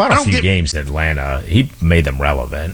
final few games in Atlanta, he made them relevant.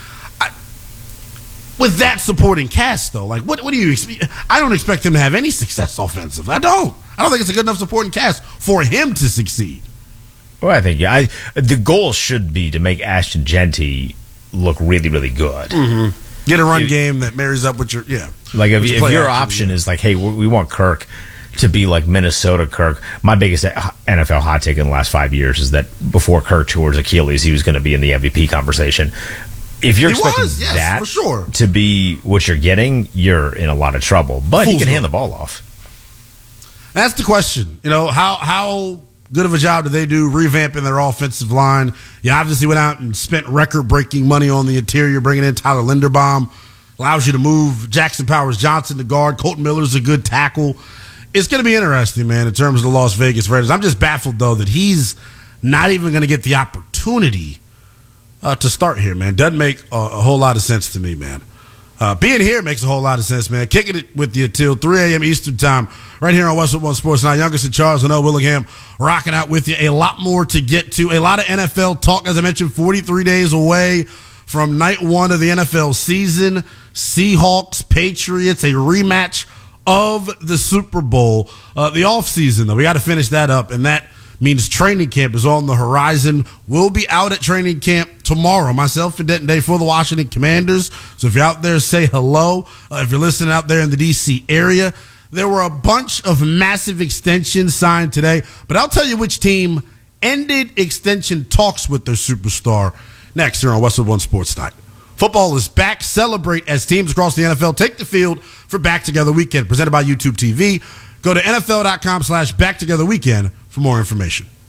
With that supporting cast, though, like what do you expect? I don't expect him to have any success offensively. I don't think it's a good enough supporting cast for him to succeed. Well, I think the goal should be to make Ashton Genty look really, really good. Mm-hmm. Get a run game that marries up with your Like if your option is like, hey, we want Kirk to be like Minnesota Kirk. My biggest NFL hot take in the last 5 years is that before Kirk tore his Achilles, he was going to be in the MVP conversation. If you're expecting that for sure to be what you're getting, you're in a lot of trouble. But he can hand the ball off. That's the question. How good of a job did they do revamping their offensive line? You obviously went out and spent record-breaking money on the interior, bringing in Tyler Linderbaum. Allows you to move Jackson Powers-Johnson to guard. Colton Miller's a good tackle. It's going to be interesting, man, in terms of the Las Vegas Raiders. I'm just baffled, though, that he's not even going to get the opportunity to start here, man. Doesn't make a whole lot of sense to me, man. Being here makes a whole lot of sense, man. Kicking it with you till 3 a.m. Eastern time, right here on Westwood One Sports Night. Youngest and Charles and Willingham rocking out with you. A lot more to get to. A lot of NFL talk, as I mentioned, 43 days away from night one of the NFL season. Seahawks, Patriots, a rematch of the Super Bowl. The offseason, though, we got to finish that up, and that means training camp is on the horizon. We'll be out at training camp tomorrow, myself and Denton Day for the Washington Commanders. So if you're out there, say hello. If you're listening out there in the D.C. area, there were a bunch of massive extensions signed today, but I'll tell you which team ended extension talks with their superstar next here on Westwood One Sports Night. Football is back. Celebrate as teams across the NFL take the field for Back Together Weekend, presented by YouTube TV. Go to NFL.com/BackTogetherWeekend for more information.